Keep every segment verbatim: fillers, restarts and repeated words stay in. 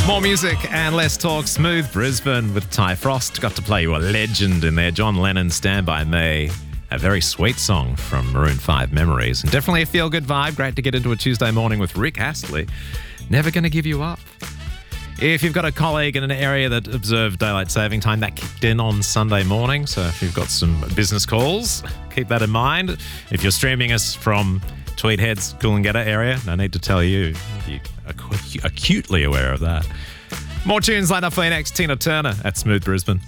More music and less talk. Smooth Brisbane with Ty Frost. Got to play you a legend in there. John Lennon, Stand By Me. A very sweet song from Maroon five, Memories. And definitely a feel-good vibe. Great to get into a Tuesday morning with Rick Astley. Never Gonna Give You Up. If you've got a colleague in an area that observed daylight saving time, that kicked in on Sunday morning. So if you've got some business calls, keep that in mind. If you're streaming us from Tweed Heads, Coolangatta area, no need to tell you. You're acutely aware of that. More tunes lined up for you next. Tina Turner at Smooth Brisbane.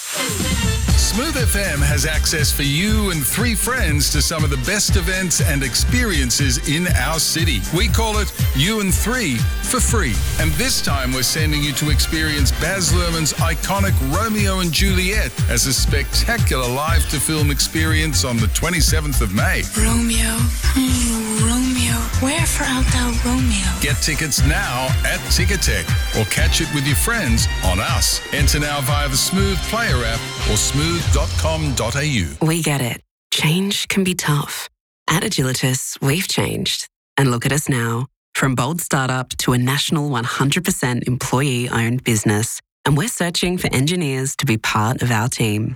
Smooth F M has access for you and three friends to some of the best events and experiences in our city. We call it You and Three for free. And this time we're sending you to experience Baz Luhrmann's iconic Romeo and Juliet as a spectacular live-to-film experience on the twenty-seventh of May. Romeo, hmm, Romeo, wherefore art thou Romeo? Get tickets now at Ticketek or catch it with your friends on Us. Enter now via the Smooth Player app or smooth dot com dot a u. We get it. Change can be tough. At Agilitas, we've changed. And look at us now. From bold startup to a national one hundred percent employee-owned business. And we're searching for engineers to be part of our team.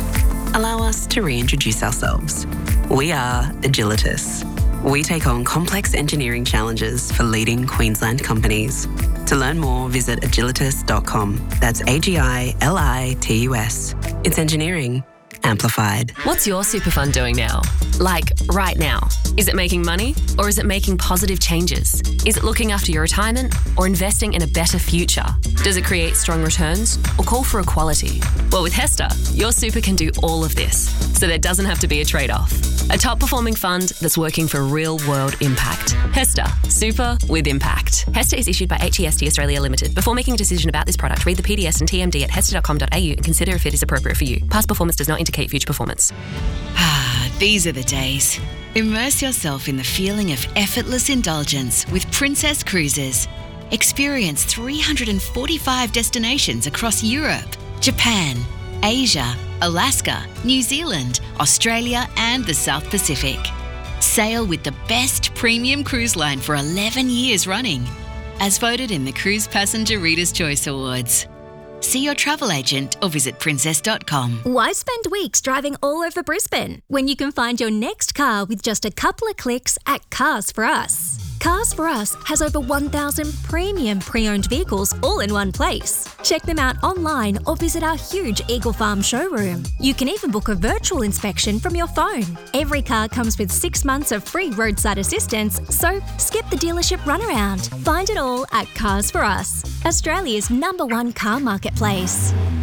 Allow us to reintroduce ourselves. We are Agilitas. We take on complex engineering challenges for leading Queensland companies. To learn more, visit agilitas dot com. That's A G I L I T U S. It's engineering amplified. What's your super fund doing now? Like, right now. Is it making money or is it making positive changes? Is it looking after your retirement or investing in a better future? Does it create strong returns or call for equality? Well, with HESTA, your super can do all of this, so there doesn't have to be a trade-off. A top-performing fund that's working for real-world impact. HESTA, super with impact. HESTA is issued by H E S T Australia Limited. Before making a decision about this product, read the P D S and T M D at hesta dot com dot a u and consider if it is appropriate for you. Past performance does not indicate future performance. Ah, these are the days. Immerse yourself in the feeling of effortless indulgence with Princess Cruises. Experience three hundred forty-five destinations across Europe, Japan, Asia, Alaska, New Zealand, Australia, and the South Pacific. Sail with the best premium cruise line for eleven years running, as voted in the Cruise Passenger Reader's Choice Awards. See your travel agent or visit princess dot com. Why spend weeks driving all over Brisbane when you can find your next car with just a couple of clicks at Cars for Us? Cars for Us has over one thousand premium pre-owned vehicles all in one place. Check them out online or visit our huge Eagle Farm showroom. You can even book a virtual inspection from your phone. Every car comes with six months of free roadside assistance, so skip the dealership runaround. Find it all at Cars for Us, Australia's number one car marketplace.